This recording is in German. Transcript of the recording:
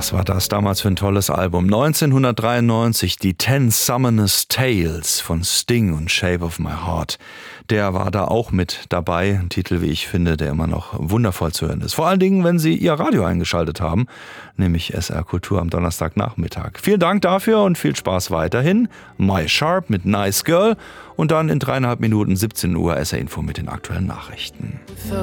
Was war das damals für ein tolles Album? 1993, die 10 Summoners Tales von Sting und Shape of My Heart. Der war da auch mit dabei. Ein Titel, wie ich finde, der immer noch wundervoll zu hören ist. Vor allen Dingen, wenn Sie Ihr Radio eingeschaltet haben, nämlich SR Kultur am Donnerstagnachmittag. Vielen Dank dafür und viel Spaß weiterhin. My Sharp mit Nice Girl und dann in 3,5 Minuten 17 Uhr SR Info mit den aktuellen Nachrichten.